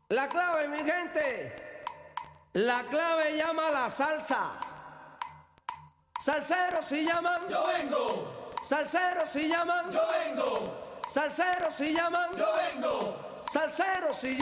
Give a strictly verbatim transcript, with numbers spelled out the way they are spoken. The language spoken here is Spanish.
La clave, mi gente, la clave llama la salsa. Salseros si llaman, yo vengo. Salseros si llaman, yo vengo. Salseros si llaman, yo vengo. Salseros si